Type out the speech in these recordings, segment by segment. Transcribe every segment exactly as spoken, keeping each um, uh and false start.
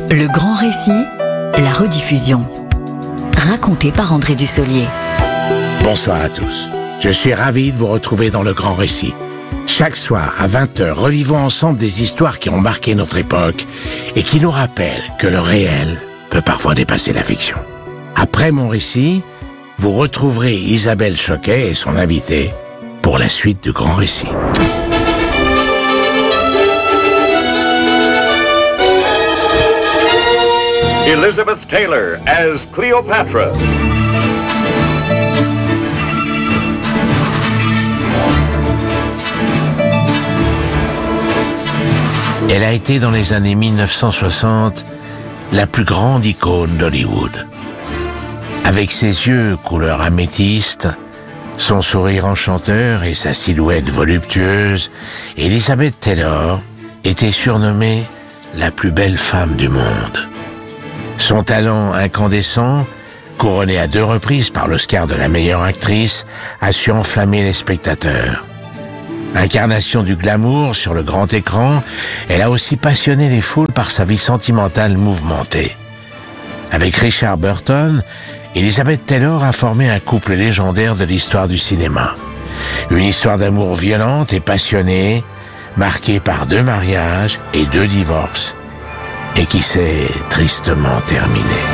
Le grand récit, la rediffusion. Raconté par André Dussolier. Bonsoir à tous. Je suis ravi de vous retrouver dans le grand récit. Chaque soir, à vingt heures, revivons ensemble des histoires qui ont marqué notre époque et qui nous rappellent que le réel peut parfois dépasser la fiction. Après mon récit, vous retrouverez Isabelle Choquet et son invité pour la suite du grand récit. Elizabeth Taylor as Cleopatra. Elle a été dans les années mille neuf cent soixante la plus grande icône d'Hollywood. Avec ses yeux couleur améthyste, son sourire enchanteur et sa silhouette voluptueuse, Elizabeth Taylor était surnommée la plus belle femme du monde. Son talent incandescent, couronné à deux reprises par l'Oscar de la meilleure actrice, a su enflammer les spectateurs. Incarnation du glamour sur le grand écran, elle a aussi passionné les foules par sa vie sentimentale mouvementée. Avec Richard Burton, Elizabeth Taylor a formé un couple légendaire de l'histoire du cinéma. Une histoire d'amour violente et passionnée, marquée par deux mariages et deux divorces, et qui s'est tristement terminée.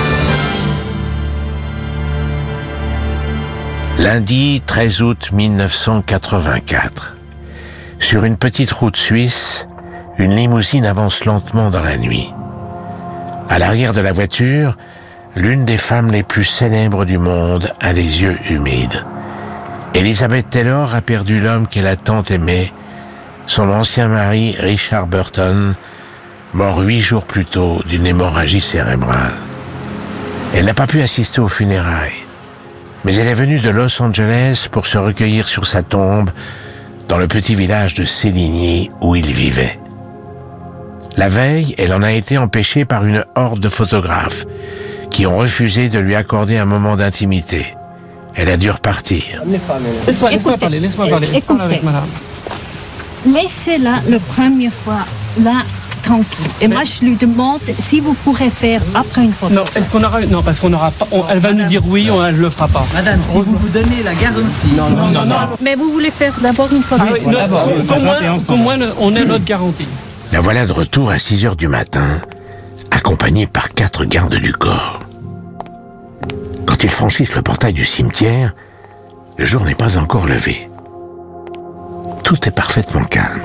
Lundi treize août mille neuf cent quatre-vingt-quatre. Sur une petite route suisse, une limousine avance lentement dans la nuit. À l'arrière de la voiture, l'une des femmes les plus célèbres du monde a les yeux humides. Elizabeth Taylor a perdu l'homme qu'elle a tant aimé, son ancien mari Richard Burton, mort huit jours plus tôt d'une hémorragie cérébrale. Elle n'a pas pu assister aux funérailles, mais elle est venue de Los Angeles pour se recueillir sur sa tombe dans le petit village de Séligny où il vivait. La veille, elle en a été empêchée par une horde de photographes qui ont refusé de lui accorder un moment d'intimité. Elle a dû repartir. Laisse-moi, laisse-moi parler, laisse-moi parler. Je parle avec madame. Laissez-la la première fois, là, tranquille. Et mais moi, je lui demande si vous pourrez faire après une photo. Non, est-ce qu'on aura... Non, parce qu'on aura pas... On, elle va madame, nous dire oui, on, elle le fera pas. Madame, si on vous vous donnez la garantie... Non, non, non, non. non. Mais vous voulez faire d'abord une photo. Ah, oui, no, d'abord. Qu'au moins, qu'au moins, on ait notre garantie. La voilà de retour à six heures du matin, accompagnée par quatre gardes du corps. Quand ils franchissent le portail du cimetière, le jour n'est pas encore levé. Tout est parfaitement calme.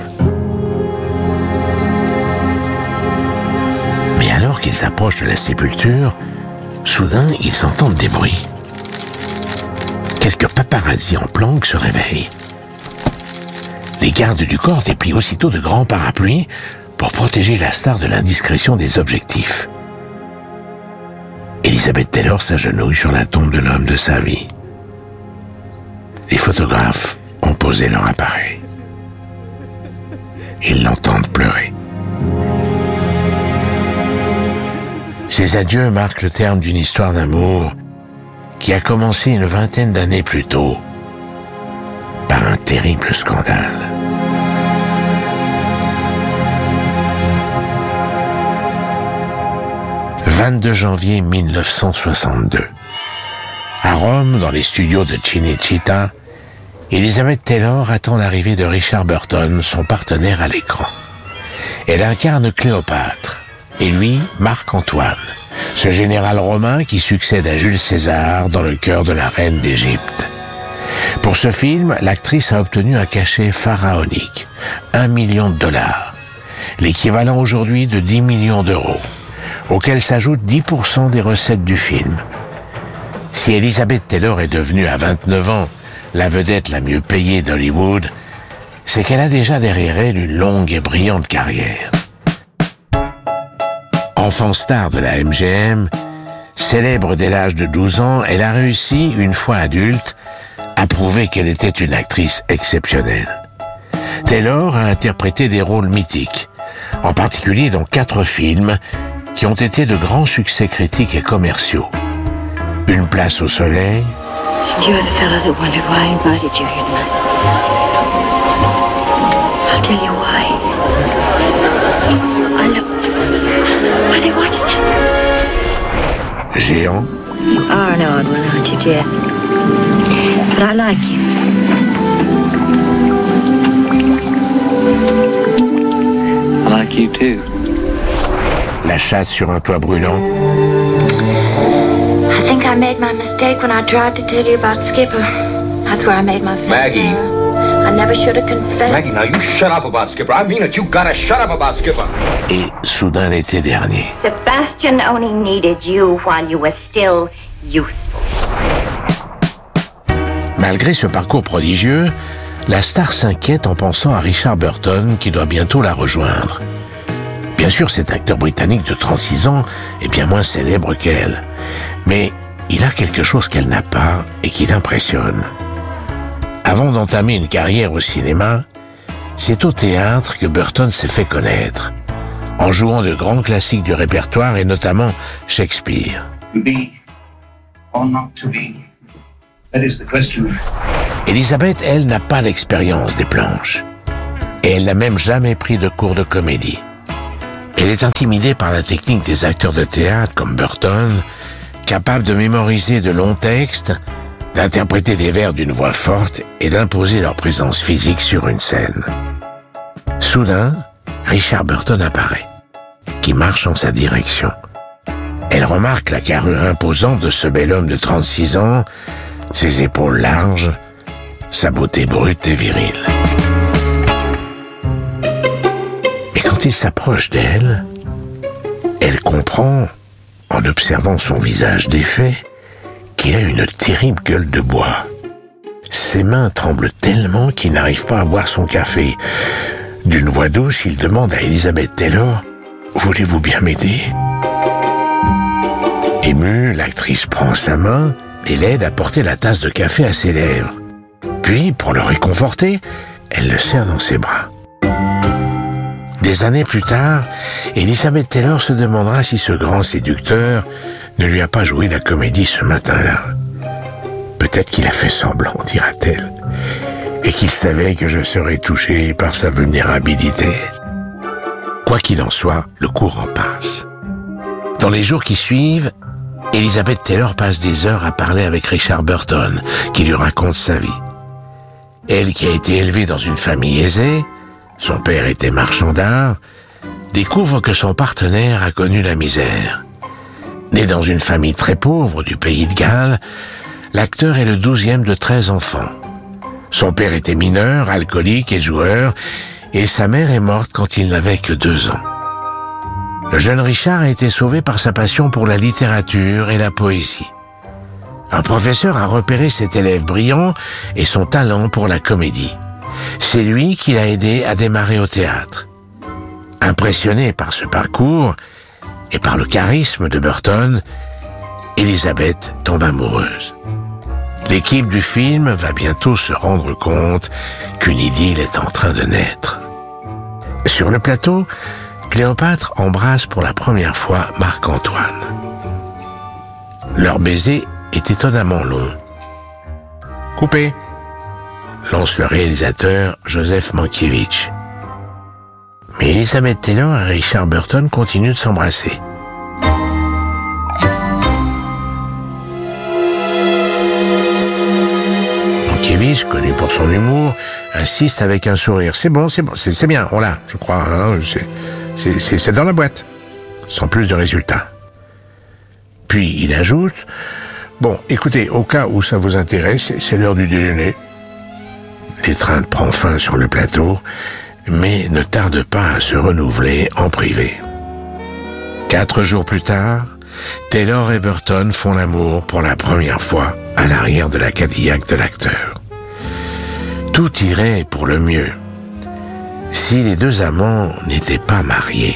Mais alors qu'ils approchent de la sépulture, soudain, ils entendent des bruits. Quelques paparazzis en planque se réveillent. Les gardes du corps déplient aussitôt de grands parapluies pour protéger la star de l'indiscrétion des objectifs. Elizabeth Taylor s'agenouille sur la tombe de l'homme de sa vie. Les photographes ont posé leur appareil. Ils l'entendent pleurer. Ces adieux marquent le terme d'une histoire d'amour qui a commencé une vingtaine d'années plus tôt par un terrible scandale. vingt-deux janvier mille neuf cent soixante-deux. À Rome, dans les studios de Cinecittà, Elizabeth Taylor attend l'arrivée de Richard Burton, son partenaire à l'écran. Elle incarne Cléopâtre, et lui, Marc-Antoine, ce général romain qui succède à Jules César dans le cœur de la reine d'Égypte. Pour ce film, l'actrice a obtenu un cachet pharaonique, un million de dollars, l'équivalent aujourd'hui de dix millions d'euros, auquel s'ajoutent dix pour cent des recettes du film. Si Elizabeth Taylor est devenue à vingt-neuf ans la vedette la mieux payée d'Hollywood, c'est qu'elle a déjà derrière elle une longue et brillante carrière. Enfant star de la M G M, célèbre dès l'âge de douze ans, elle a réussi, une fois adulte, à prouver qu'elle était une actrice exceptionnelle. Taylor a interprété des rôles mythiques, en particulier dans quatre films qui ont été de grands succès critiques et commerciaux. Une place au soleil. You are the fellow that wondered why I invited you here tonight. I'll tell you why. I know why they want géant. You are an odd one, aren't you, Jeff? But I like you. I like you too. La chatte sur un toit brûlant. I think I made my mistake when I tried to tell you about Skipper. That's where I made my fault. Maggie. I never should have confessed. Maggie, now you shut up about Skipper. I mean it. You gotta shut up about Skipper. Et soudain l'été dernier. Sebastian only needed you while you were still useful. Malgré ce parcours prodigieux, la star s'inquiète en pensant à Richard Burton qui doit bientôt la rejoindre. Bien sûr, cet acteur britannique de trente-six ans est bien moins célèbre qu'elle. Mais il a quelque chose qu'elle n'a pas et qui l'impressionne. Avant d'entamer une carrière au cinéma, c'est au théâtre que Burton s'est fait connaître, en jouant de grands classiques du répertoire et notamment Shakespeare. To be or not to be, that is the question. Elisabeth, elle, n'a pas l'expérience des planches. Et elle n'a même jamais pris de cours de comédie. Elle est intimidée par la technique des acteurs de théâtre comme Burton, capables de mémoriser de longs textes, d'interpréter des vers d'une voix forte et d'imposer leur présence physique sur une scène. Soudain, Richard Burton apparaît, qui marche en sa direction. Elle remarque la carrure imposante de ce bel homme de trente-six ans, ses épaules larges, sa beauté brute et virile. Mais quand il s'approche d'elle, elle comprend, en observant son visage défait, qu'il a une terrible gueule de bois. Ses mains tremblent tellement qu'il n'arrive pas à boire son café. D'une voix douce, il demande à Elizabeth Taylor « Voulez-vous bien m'aider ?» Émue, l'actrice prend sa main et l'aide à porter la tasse de café à ses lèvres. Puis, pour le réconforter, elle le serre dans ses bras. Des années plus tard, Elizabeth Taylor se demandera si ce grand séducteur ne lui a pas joué la comédie ce matin-là. Peut-être qu'il a fait semblant, dira-t-elle, et qu'il savait que je serais touché par sa vulnérabilité. Quoi qu'il en soit, le courant passe. Dans les jours qui suivent, Elizabeth Taylor passe des heures à parler avec Richard Burton, qui lui raconte sa vie. Elle, qui a été élevée dans une famille aisée, son père était marchand d'art, découvre que son partenaire a connu la misère. Né dans une famille très pauvre du pays de Galles, l'acteur est le douzième de treize enfants. Son père était mineur, alcoolique et joueur, et sa mère est morte quand il n'avait que deux ans. Le jeune Richard a été sauvé par sa passion pour la littérature et la poésie. Un professeur a repéré cet élève brillant et son talent pour la comédie. C'est lui qui l'a aidé à démarrer au théâtre. Impressionnée par ce parcours et par le charisme de Burton, Elizabeth tombe amoureuse. L'équipe du film va bientôt se rendre compte qu'une idylle est en train de naître. Sur le plateau, Cléopâtre embrasse pour la première fois Marc-Antoine. Leur baiser est étonnamment long. Coupé, lance le réalisateur Joseph Mankiewicz. Mais Elizabeth Taylor et Richard Burton continuent de s'embrasser. Mankiewicz, connu pour son humour, insiste avec un sourire. C'est bon, c'est bon, c'est, c'est bien, on l'a, je crois. Hein, c'est, c'est, c'est, c'est dans la boîte, sans plus de résultats. Puis il ajoute... Bon, écoutez, au cas où ça vous intéresse, c'est l'heure du déjeuner. L'étreinte prend fin sur le plateau, mais ne tarde pas à se renouveler en privé. Quatre jours plus tard, Taylor et Burton font l'amour pour la première fois à l'arrière de la Cadillac de l'acteur. Tout irait pour le mieux si les deux amants n'étaient pas mariés.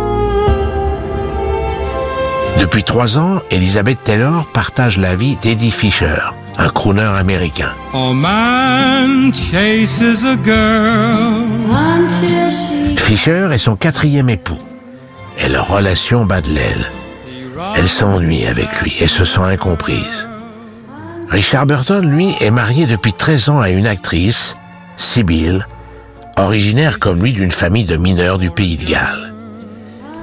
Depuis trois ans, Elizabeth Taylor partage la vie d'Eddie Fisher, un crooner américain. Oh man chases a girl. Fisher est son quatrième époux, et leur relation bat de l'aile. Elle s'ennuie avec lui et se sent incomprise. Richard Burton, lui, est marié depuis treize ans à une actrice, Sybil, originaire comme lui d'une famille de mineurs du pays de Galles.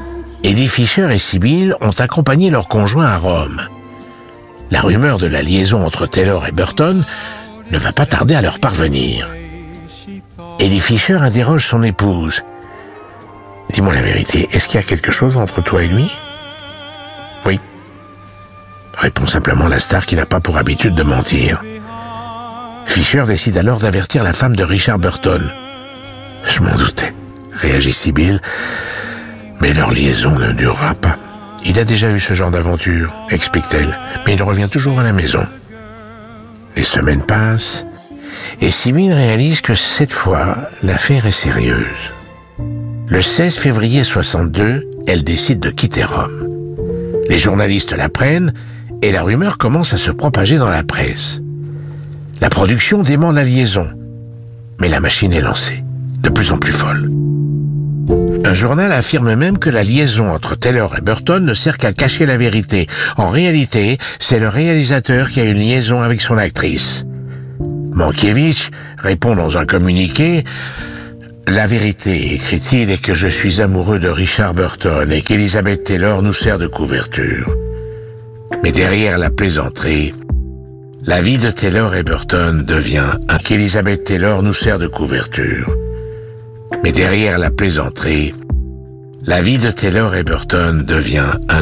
Eddie Fisher et Sybil ont accompagné leur conjoint à Rome. La rumeur de la liaison entre Taylor et Burton ne va pas tarder à leur parvenir. Eddie Fisher interroge son épouse. « Dis-moi la vérité, est-ce qu'il y a quelque chose entre toi et lui ?»« Oui. » Répond simplement la star qui n'a pas pour habitude de mentir. Fisher décide alors d'avertir la femme de Richard Burton. « Je m'en doutais, » réagit Sybil, « mais leur liaison ne durera pas. Il a déjà eu ce genre d'aventure, explique-t-elle, mais il revient toujours à la maison. » Les semaines passent, et Sybil réalise que cette fois, l'affaire est sérieuse. Le seize février soixante-deux, elle décide de quitter Rome. Les journalistes l'apprennent, et la rumeur commence à se propager dans la presse. La production dément la liaison, mais la machine est lancée, de plus en plus folle. Un journal affirme même que la liaison entre Taylor et Burton ne sert qu'à cacher la vérité. En réalité, c'est le réalisateur qui a une liaison avec son actrice. Mankiewicz répond dans un communiqué « La vérité, écrit-il, est que je suis amoureux de Richard Burton et qu'Elizabeth Taylor nous sert de couverture. Mais derrière la plaisanterie, la vie de Taylor et Burton devient un qu'Elizabeth Taylor nous sert de couverture. Mais derrière la plaisanterie, la vie de Taylor et Burton devient un